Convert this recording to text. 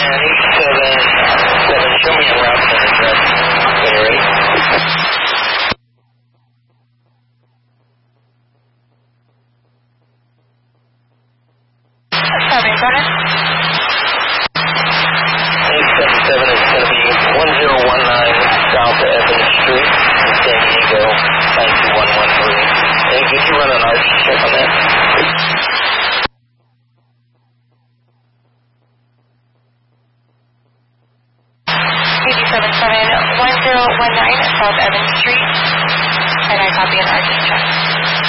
Show me a route and address. Okay, ready? 877 is going to be 1019 South Evans Street in San Diego, 92113. Hey, could you run an arch check on that? 1019 South Evans Street, and I copy an artist check.